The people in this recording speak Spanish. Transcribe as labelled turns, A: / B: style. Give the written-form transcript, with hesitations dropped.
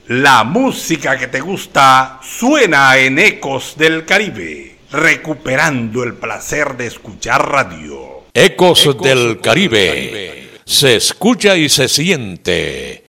A: La música que te gusta suena en Ecos del Caribe, recuperando el placer de escuchar radio.
B: Ecos del Caribe. Se escucha y se siente